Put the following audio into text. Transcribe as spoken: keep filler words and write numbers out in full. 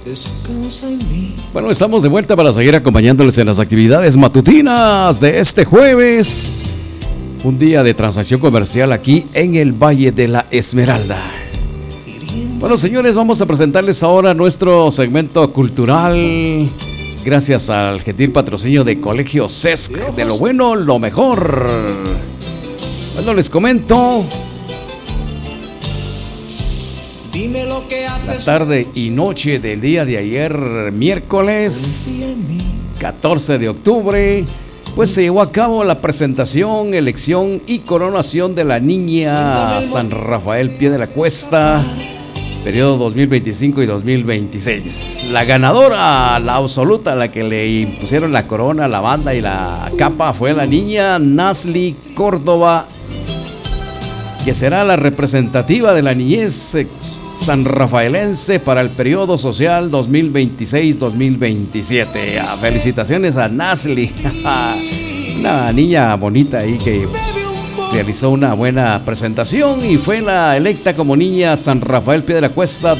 Bueno, estamos de vuelta para seguir acompañándoles en las actividades matutinas de este jueves. Un día de transacción comercial aquí en el Valle de la Esmeralda. Bueno, señores, vamos a presentarles ahora nuestro segmento cultural. Gracias al gentil patrocinio de Colegio C E S C, de lo bueno, lo mejor. Bueno, les comento. La tarde y noche del día de ayer, miércoles catorce de octubre, pues se llevó a cabo la presentación, elección y coronación de la niña San Rafael Pie de la Cuesta, periodo dos mil veinticinco y dos mil veintiséis. La ganadora, la absoluta, la que le impusieron la corona, la banda y la capa, fue la niña Nasli Córdoba, que será la representativa de la niñez sanrafaelense para el periodo social dos mil veintiséis dos mil veintisiete. Felicitaciones a Nasli, una niña bonita ahí que realizó una buena presentación y fue la electa como niña San Rafael Pie de la Cuesta